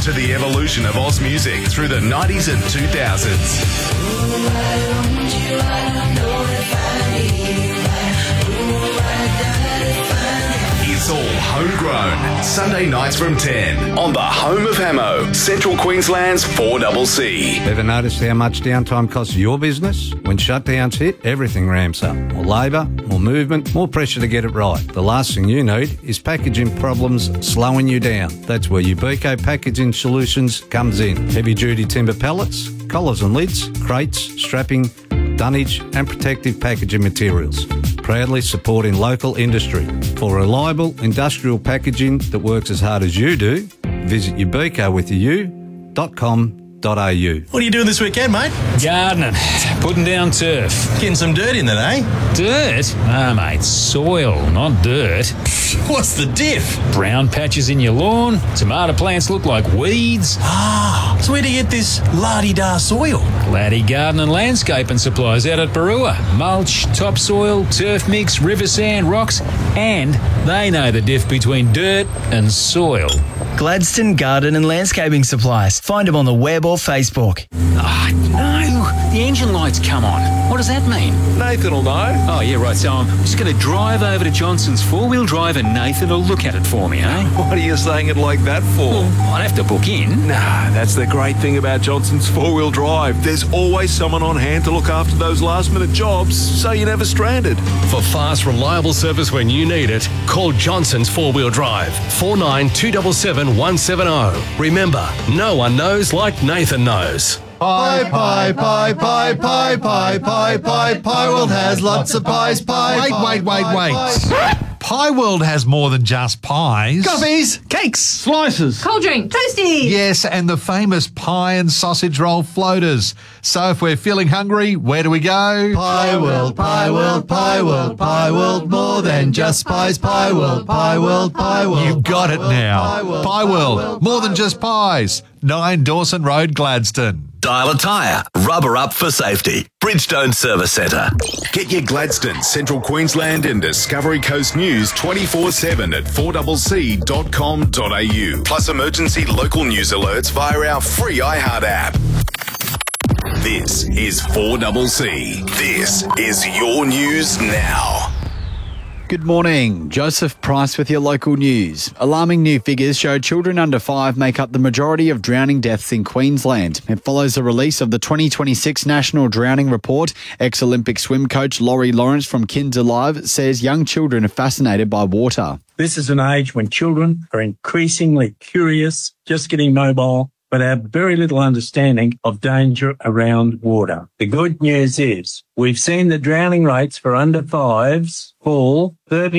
to the evolution of Oz music through the 90s and 2000s. It's all homegrown. Sunday nights from 10 on the home of Hamo, Central Queensland's 4CC. Ever noticed how much downtime costs your business? When shutdowns hit, everything ramps up. More labour, more movement, more pressure to get it right. The last thing you need is packaging problems slowing you down. That's where Ubico Packaging Solutions comes in. Heavy-duty timber pallets, collars and lids, crates, strapping, dunnage and protective packaging materials. Proudly supporting local industry. For reliable industrial packaging that works as hard as you do, visit ubicowithu.com.au. What are you doing this weekend, mate? Gardening. Putting down turf. Getting some dirt in there, eh? Dirt? Ah, mate, soil, not dirt. What's the diff? Brown patches in your lawn. Tomato plants look like weeds. Ah, so where do you get this la-di-da soil? Laddie Garden and Landscaping Supplies out at Barua. Mulch, topsoil, turf mix, river sand, rocks, and they know the diff between dirt and soil. Gladstone Garden and Landscaping Supplies. Find them on the web or Facebook. Ah, no. The engine light's come on. What does that mean? Nathan will know. Oh, yeah, right. So I'm just going to drive over to Johnson's four-wheel drive and Nathan will look at it for me, eh? What are you saying it like that for? Well, I'd have to book in. Nah, that's the great thing about Johnson's four-wheel drive. There's always someone on hand to look after those last-minute jobs, so you're never stranded. For fast, reliable service when you need it, call Johnson's four-wheel drive, 49 277 170. Remember, no one knows like Nathan knows. Pie World has lots of pies. Wait. Pie World has more than just pies. Coffees, cakes, slices, cold drink, toasties. Yes, and the famous pie and sausage roll floaters. So if we're feeling hungry, where do we go? Pie World, more than just pies. Pie World. You've got it now. Pie World, more than just pies. 9 Dawson Road, Gladstone. Dial a tyre. Rubber up for safety. Bridgestone Service Centre. Get your Gladstone, Central Queensland and Discovery Coast news 24/7 at 4CC.com.au. Plus emergency local news alerts via our free iHeart app. This is 4CC. This is your news now. Good morning. Joseph Price with your local news. Alarming new figures show children under 5 make up the majority of drowning deaths in Queensland. It follows the release of the 2026 National Drowning Report. Ex-Olympic swim coach Laurie Lawrence from Kids Alive says young children are fascinated by water. This is an age when children are increasingly curious, just getting mobile, but have very little understanding of danger around water. The good news is we've seen the drowning rates for under 5s fall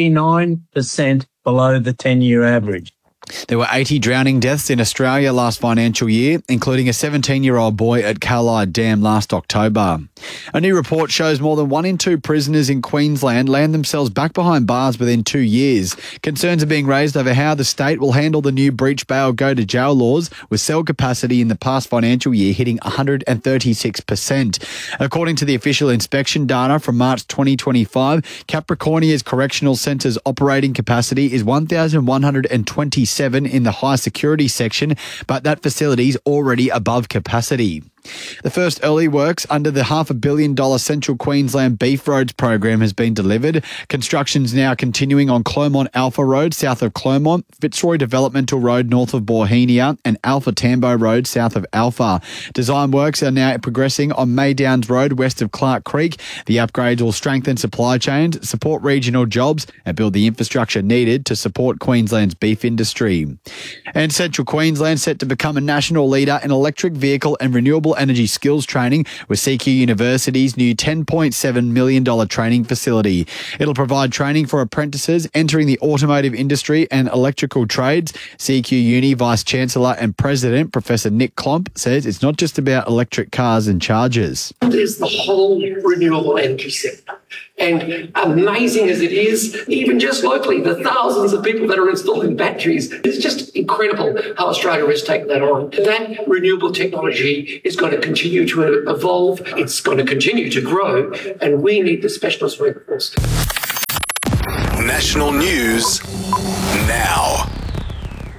39% below the 10-year average. There were 80 drowning deaths in Australia last financial year, including a 17-year-old boy at Callide Dam last October. A new report shows more than 1 in 2 prisoners in Queensland land themselves back behind bars within 2 years. Concerns are being raised over how the state will handle the new breach bail go to jail laws, with cell capacity in the past financial year hitting 136%. According to the official inspection data from March 2025, Capricornia's Correctional Centre's operating capacity is 1,127 in the high security section, but that facility is already above capacity. The first early works under the $500 million Central Queensland Beef Roads program has been delivered. Construction's now continuing on Clermont Alpha Road south of Clermont, Fitzroy Developmental Road north of Borhenia, and Alpha Tambo Road south of Alpha. Design works are now progressing on Maydowns Road west of Clark Creek. The upgrades will strengthen supply chains, support regional jobs, and build the infrastructure needed to support Queensland's beef industry. And Central Queensland set to become a national leader in electric vehicle and renewable energy skills training with CQ University's new $10.7 million training facility. It'll provide training for apprentices entering the automotive industry and electrical trades. CQ Uni Vice Chancellor and President Professor Nick Klomp says it's not just about electric cars and chargers. There's the whole renewable energy sector. And amazing as it is, even just locally, the thousands of people that are installing batteries, it's just incredible how Australia has taken that on. That renewable technology is going to continue to evolve, it's going to continue to grow, and we need the specialist workforce. National news now.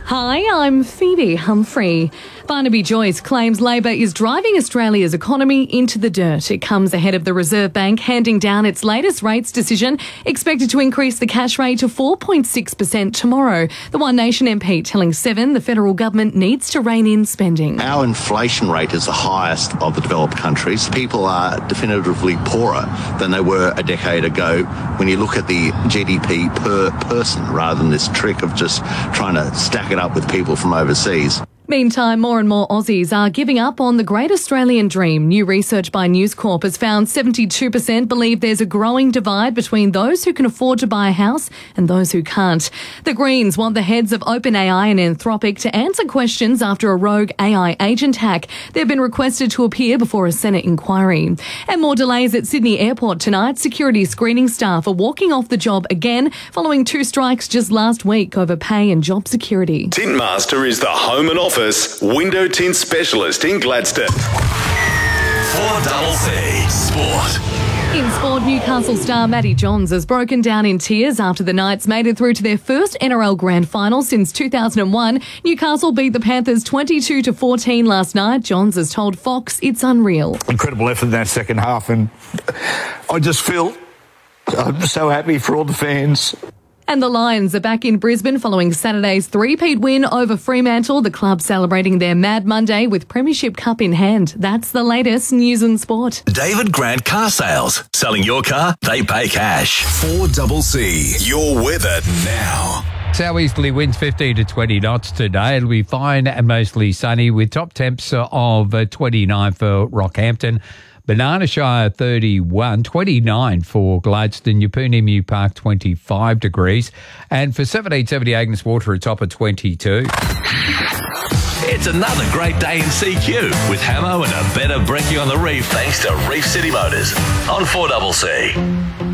Hi, I'm Phoebe Humphrey. Barnaby Joyce claims Labor is driving Australia's economy into the dirt. It comes ahead of the Reserve Bank handing down its latest rates decision, expected to increase the cash rate to 4.6% tomorrow. The One Nation MP telling Seven the federal government needs to rein in spending. Our inflation rate is the highest of the developed countries. People are definitively poorer than they were a decade ago when you look at the GDP per person rather than this trick of just trying to stack it up with people from overseas. Meantime, more and more Aussies are giving up on the Great Australian Dream. New research by News Corp has found 72% believe there's a growing divide between those who can afford to buy a house and those who can't. The Greens want the heads of OpenAI and Anthropic to answer questions after a rogue AI agent hack. They've been requested to appear before a Senate inquiry. And more delays at Sydney Airport tonight. Security screening staff are walking off the job again following 2 strikes just last week over pay and job security. Tintmaster is the home and office window tint specialist in Gladstone. 4CC Sport. In sport, Newcastle star Matty Johns has broken down in tears after the Knights made it through to their first NRL Grand Final since 2001. Newcastle beat the Panthers 22-14 last night. Johns has told Fox it's unreal. Incredible effort in that second half, and I just feel I'm so happy for all the fans. And the Lions are back in Brisbane following Saturday's three-peat win over Fremantle. The club celebrating their Mad Monday with Premiership Cup in hand. That's the latest news and sport. David Grant Car Sales. Selling your car, they pay cash. 4CC. Your weather now. Southeasterly winds 15 to 20 knots today. It'll be fine and mostly sunny with top temps of 29 for Rockhampton. Banana Shire 31, 29 for Gladstone, Yeppoon Emu Park 25 degrees, and for 1770 Agnes Water a top of 22. It's another great day in CQ with Hamo and a better brekkie on the reef thanks to Reef City Motors on 4CC.